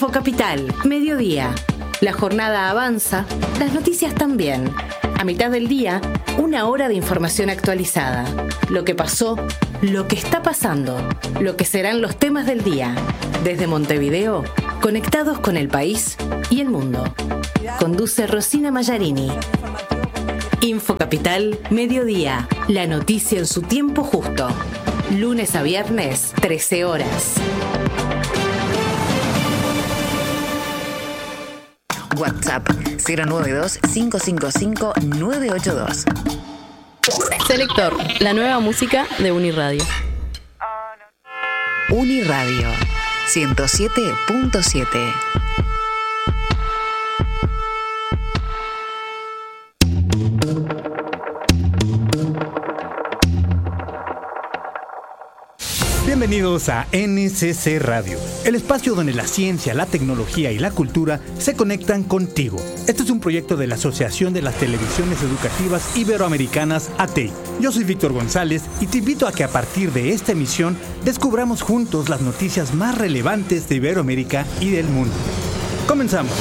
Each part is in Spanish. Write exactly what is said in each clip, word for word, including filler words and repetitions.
Infocapital, mediodía. La jornada avanza, las noticias también. A mitad del día, una hora de información actualizada. Lo que pasó, lo que está pasando, lo que serán los temas del día. Desde Montevideo, conectados con el país y el mundo. Conduce Rosina Mallarini. Infocapital, mediodía. La noticia en su tiempo justo. Lunes a viernes, trece horas. WhatsApp cero nueve dos, cinco cinco cinco, nueve ocho dos. Selector, la nueva música de Uniradio. Uniradio ciento siete punto siete. Bienvenidos a N C C Radio, el espacio donde la ciencia, la tecnología y la cultura se conectan contigo. Este es un proyecto de la Asociación de las Televisiones Educativas Iberoamericanas, A T E I. Yo soy Víctor González y te invito a que a partir de esta emisión descubramos juntos las noticias más relevantes de Iberoamérica y del mundo. Comenzamos.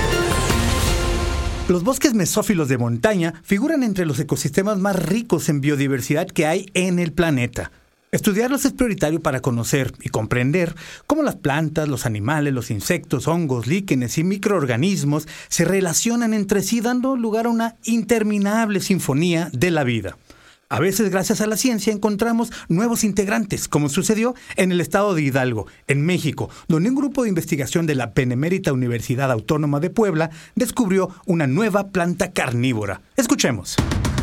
Los bosques mesófilos de montaña figuran entre los ecosistemas más ricos en biodiversidad que hay en el planeta. Estudiarlos es prioritario para conocer y comprender cómo las plantas, los animales, los insectos, hongos, líquenes y microorganismos se relacionan entre sí, dando lugar a una interminable sinfonía de la vida. A veces, gracias a la ciencia, encontramos nuevos integrantes, como sucedió en el estado de Hidalgo, en México, donde un grupo de investigación de la Benemérita Universidad Autónoma de Puebla descubrió una nueva planta carnívora. Escuchemos.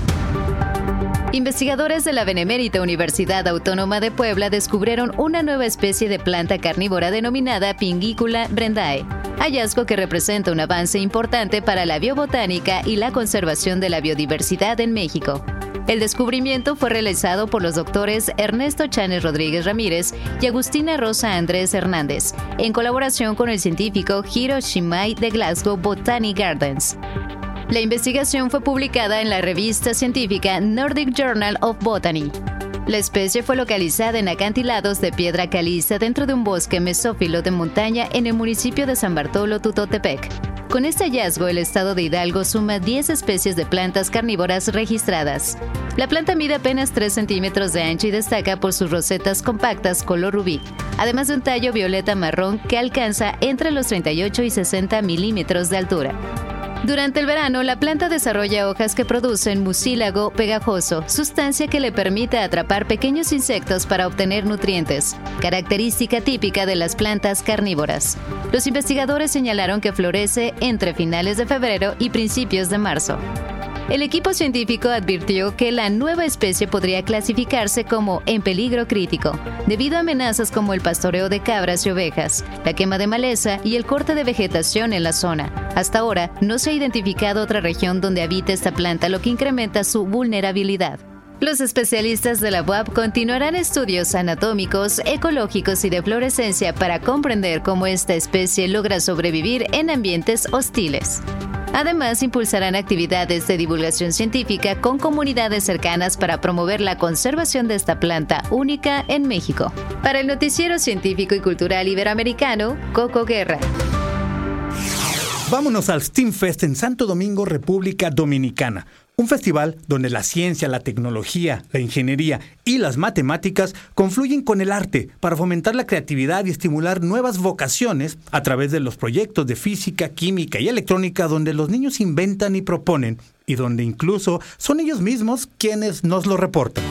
Investigadores de la Benemérita Universidad Autónoma de Puebla descubrieron una nueva especie de planta carnívora denominada Pinguicula brendae, hallazgo que representa un avance importante para la biobotánica y la conservación de la biodiversidad en México. El descubrimiento fue realizado por los doctores Ernesto Chanes Rodríguez Ramírez y Agustina Rosa Andrés Hernández, en colaboración con el científico Hiro Shimai de Glasgow Botanic Gardens. La investigación fue publicada en la revista científica Nordic Journal of Botany. La especie fue localizada en acantilados de piedra caliza dentro de un bosque mesófilo de montaña en el municipio de San Bartolo Tutotepec. Con este hallazgo, el estado de Hidalgo suma diez especies de plantas carnívoras registradas. La planta mide apenas tres centímetros de ancho y destaca por sus rosetas compactas color rubí, además de un tallo violeta marrón que alcanza entre los treinta y ocho y sesenta milímetros de altura. Durante el verano, la planta desarrolla hojas que producen mucílago pegajoso, sustancia que le permite atrapar pequeños insectos para obtener nutrientes, característica típica de las plantas carnívoras. Los investigadores señalaron que florece entre finales de febrero y principios de marzo. El equipo científico advirtió que la nueva especie podría clasificarse como en peligro crítico, debido a amenazas como el pastoreo de cabras y ovejas, la quema de maleza y el corte de vegetación en la zona. Hasta ahora, no se ha identificado otra región donde habite esta planta, lo que incrementa su vulnerabilidad. Los especialistas de la U A P continuarán estudios anatómicos, ecológicos y de fluorescencia para comprender cómo esta especie logra sobrevivir en ambientes hostiles. Además, impulsarán actividades de divulgación científica con comunidades cercanas para promover la conservación de esta planta única en México. Para el Noticiero Científico y Cultural Iberoamericano, Coco Guerra. Vámonos al STEAM Fest en Santo Domingo, República Dominicana. Un festival donde la ciencia, la tecnología, la ingeniería y las matemáticas confluyen con el arte para fomentar la creatividad y estimular nuevas vocaciones a través de los proyectos de física, química y electrónica donde los niños inventan y proponen y donde incluso son ellos mismos quienes nos lo reportan.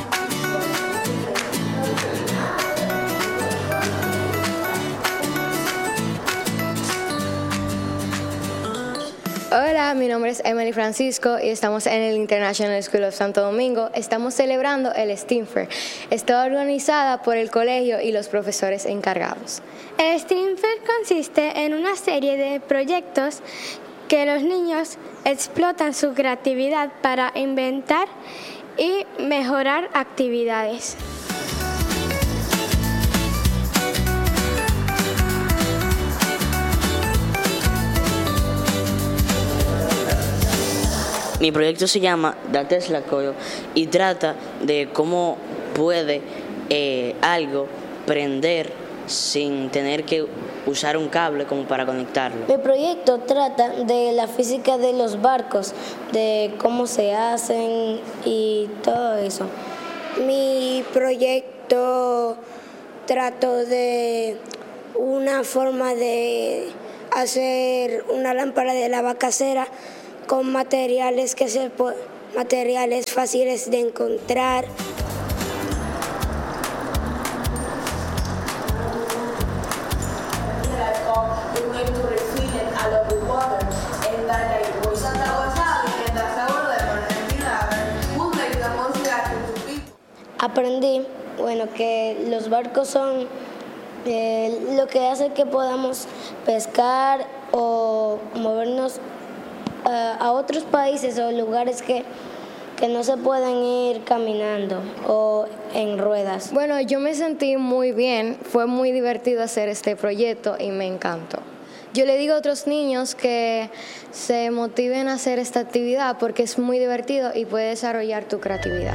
Hola, mi nombre es Emily Francisco y estamos en el International School of Santo Domingo. Estamos celebrando el STEAM Fair. Está organizada por el colegio y los profesores encargados. El STEAM Fair consiste en una serie de proyectos que los niños explotan su creatividad para inventar y mejorar actividades. Mi proyecto se llama The Tesla Coil y trata de cómo puede eh, algo prender sin tener que usar un cable como para conectarlo. Mi proyecto trata de la física de los barcos, de cómo se hacen y todo eso. Mi proyecto trato de una forma de hacer una lámpara de lava casera con materiales que se materiales fáciles de encontrar. Aprendí, bueno, que los barcos son eh, lo que hace que podamos pescar o movernos uh, a otros países o lugares que, que no se pueden ir caminando o en ruedas. Bueno, yo me sentí muy bien, fue muy divertido hacer este proyecto y me encantó. Yo le digo a otros niños que se motiven a hacer esta actividad porque es muy divertido y puede desarrollar tu creatividad.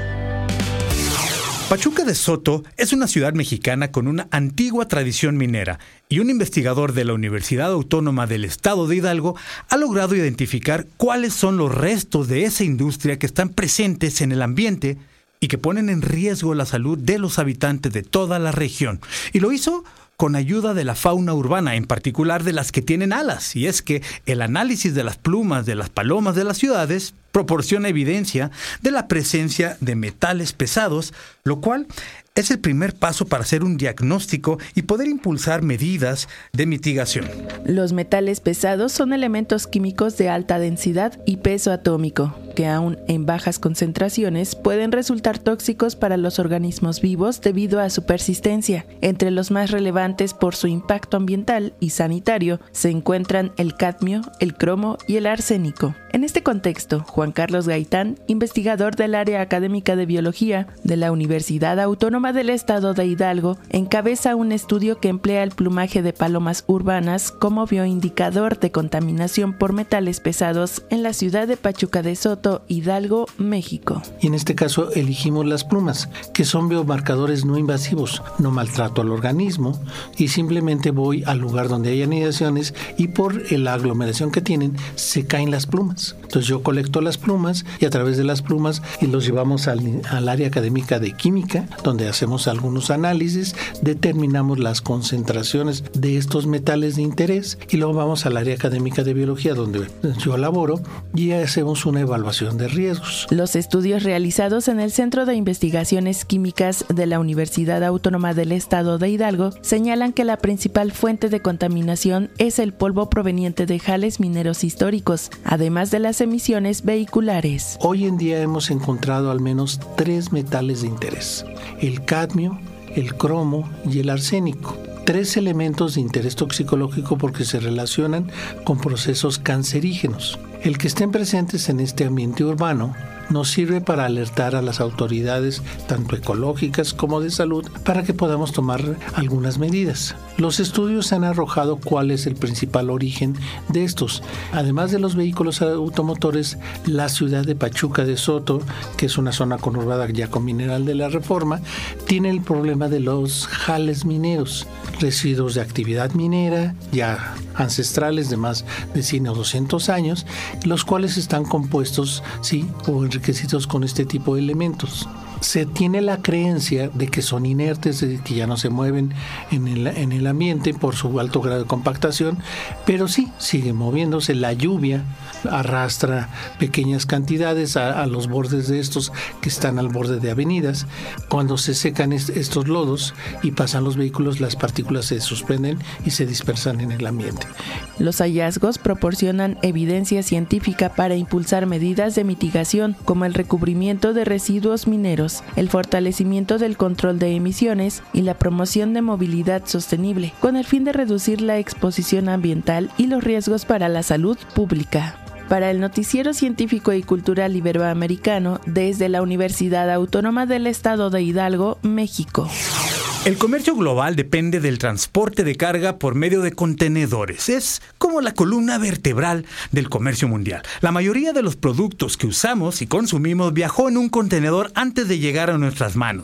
Pachuca de Soto es una ciudad mexicana con una antigua tradición minera y un investigador de la Universidad Autónoma del Estado de Hidalgo ha logrado identificar cuáles son los restos de esa industria que están presentes en el ambiente y que ponen en riesgo la salud de los habitantes de toda la región. Y lo hizo con ayuda de la fauna urbana, en particular de las que tienen alas. Y es que el análisis de las plumas de las palomas de las ciudades proporciona evidencia de la presencia de metales pesados, lo cual es el primer paso para hacer un diagnóstico y poder impulsar medidas de mitigación. Los metales pesados son elementos químicos de alta densidad y peso atómico, que aún en bajas concentraciones pueden resultar tóxicos para los organismos vivos debido a su persistencia. Entre los más relevantes por su impacto ambiental y sanitario se encuentran el cadmio, el cromo y el arsénico. En este contexto, Juan Carlos Gaitán, investigador del área académica de biología de la Universidad Autónoma del Estado de Hidalgo, encabeza un estudio que emplea el plumaje de palomas urbanas como bioindicador de contaminación por metales pesados en la ciudad de Pachuca de Soto, Hidalgo, México. Y en este caso elegimos las plumas, que son biomarcadores no invasivos, no maltrato al organismo y simplemente voy al lugar donde hay anidaciones y por la aglomeración que tienen se caen las plumas. Entonces yo colecto las plumas y a través de las plumas y los llevamos al, al área académica de química, donde hacemos algunos análisis, determinamos las concentraciones de estos metales de interés y luego vamos al área académica de biología, donde yo laboro, y hacemos una evaluación de riesgos. Los estudios realizados en el Centro de Investigaciones Químicas de la Universidad Autónoma del Estado de Hidalgo señalan que la principal fuente de contaminación es el polvo proveniente de jales mineros históricos, además de las emisiones vehiculares. Hoy en día hemos encontrado al menos tres metales de interés: el cadmio, el cromo y el arsénico. Tres elementos de interés toxicológico porque se relacionan con procesos cancerígenos. El que estén presentes en este ambiente urbano nos sirve para alertar a las autoridades, tanto ecológicas como de salud, para que podamos tomar algunas medidas. Los estudios han arrojado cuál es el principal origen de estos. Además de los vehículos automotores, la ciudad de Pachuca de Soto, que es una zona conurbada ya con mineral de la Reforma, tiene el problema de los jales mineros, residuos de actividad minera, ya ancestrales de más de cien o doscientos años, los cuales están compuestos, sí, o enriquecidos con este tipo de elementos. Se tiene la creencia de que son inertes, de que ya no se mueven en el, en el ambiente por su alto grado de compactación, pero sí, siguen moviéndose. La lluvia arrastra pequeñas cantidades a, a los bordes de estos que están al borde de avenidas. Cuando se secan est- estos lodos y pasan los vehículos, las partículas se suspenden y se dispersan en el ambiente. Los hallazgos proporcionan evidencia científica para impulsar medidas de mitigación, como el recubrimiento de residuos mineros, el fortalecimiento del control de emisiones y la promoción de movilidad sostenible, con el fin de reducir la exposición ambiental y los riesgos para la salud pública. Para el Noticiero Científico y Cultural Iberoamericano, desde la Universidad Autónoma del Estado de Hidalgo, México. El comercio global depende del transporte de carga por medio de contenedores. Es como la columna vertebral del comercio mundial. La mayoría de los productos que usamos y consumimos viajó en un contenedor antes de llegar a nuestras manos.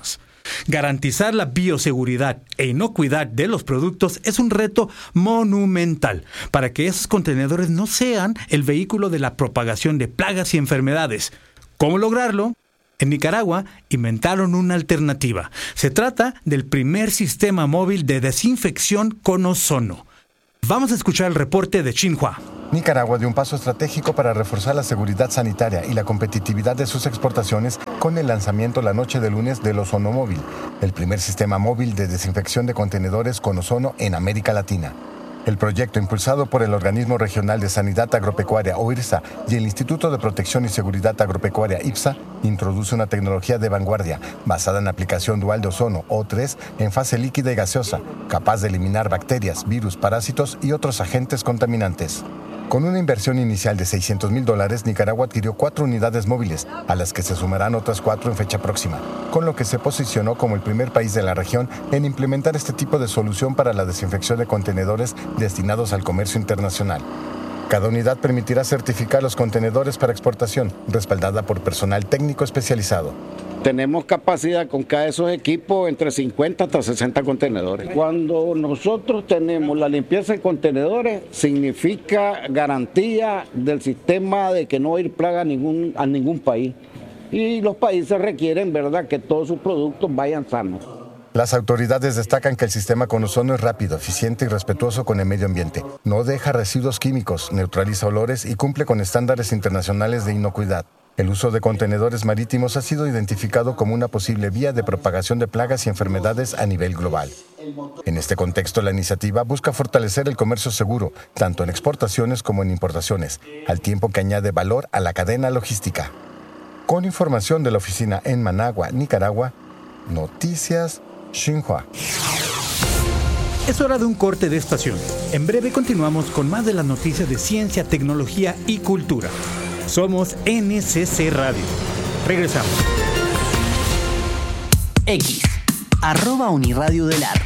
Garantizar la bioseguridad e inocuidad de los productos es un reto monumental para que esos contenedores no sean el vehículo de la propagación de plagas y enfermedades. ¿Cómo lograrlo? En Nicaragua inventaron una alternativa. Se trata del primer sistema móvil de desinfección con ozono. Vamos a escuchar el reporte de Xinhua. Nicaragua dio un paso estratégico para reforzar la seguridad sanitaria y la competitividad de sus exportaciones con el lanzamiento la noche de lunes del Ozono Móvil, el primer sistema móvil de desinfección de contenedores con ozono en América Latina. El proyecto, impulsado por el Organismo Regional de Sanidad Agropecuaria, o IRSA, y el Instituto de Protección y Seguridad Agropecuaria, IPSA, introduce una tecnología de vanguardia basada en aplicación dual de ozono, O tres, en fase líquida y gaseosa, capaz de eliminar bacterias, virus, parásitos y otros agentes contaminantes. Con una inversión inicial de seiscientos mil dólares, Nicaragua adquirió cuatro unidades móviles, a las que se sumarán otras cuatro en fecha próxima, con lo que se posicionó como el primer país de la región en implementar este tipo de solución para la desinfección de contenedores destinados al comercio internacional. Cada unidad permitirá certificar los contenedores para exportación, respaldada por personal técnico especializado. Tenemos capacidad con cada de esos equipos entre cincuenta hasta sesenta contenedores. Cuando nosotros tenemos la limpieza de contenedores, significa garantía del sistema de que no va a ir plaga a ningún, a ningún país. Y los países requieren, ¿verdad?, que todos sus productos vayan sanos. Las autoridades destacan que el sistema con ozono es rápido, eficiente y respetuoso con el medio ambiente. No deja residuos químicos, neutraliza olores y cumple con estándares internacionales de inocuidad. El uso de contenedores marítimos ha sido identificado como una posible vía de propagación de plagas y enfermedades a nivel global. En este contexto, la iniciativa busca fortalecer el comercio seguro, tanto en exportaciones como en importaciones, al tiempo que añade valor a la cadena logística. Con información de la oficina en Managua, Nicaragua, Noticias Xinhua. Es hora de un corte de estación. En breve continuamos con más de las noticias de ciencia, tecnología y cultura. Somos N C C Radio. Regresamos. X, arroba Uniradio del Ar.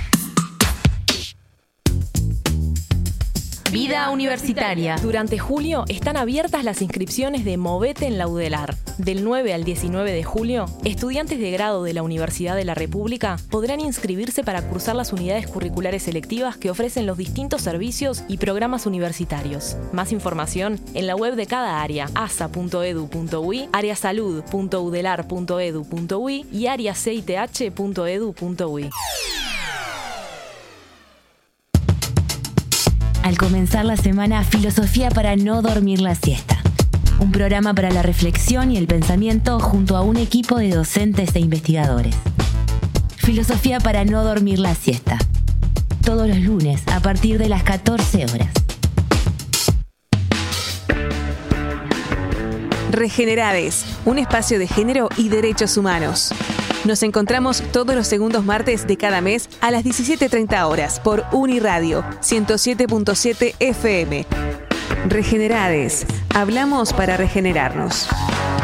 Vida universitaria. Durante julio están abiertas las inscripciones de Movete en la UDELAR. Del nueve al diecinueve de julio, estudiantes de grado de la Universidad de la República podrán inscribirse para cursar las unidades curriculares selectivas que ofrecen los distintos servicios y programas universitarios. Más información en la web de cada área, asa punto edu punto ui, areasalud punto udelar punto edu punto ui y areacith punto edu punto ui. Al comenzar la semana, Filosofía para no dormir la siesta. Un programa para la reflexión y el pensamiento junto a un equipo de docentes e investigadores. Filosofía para no dormir la siesta. Todos los lunes a partir de las catorce horas. Regenerades, un espacio de género y derechos humanos. Nos encontramos todos los segundos martes de cada mes a las diecisiete treinta horas por Uniradio ciento siete punto siete F M. Regenerades. Hablamos para regenerarnos.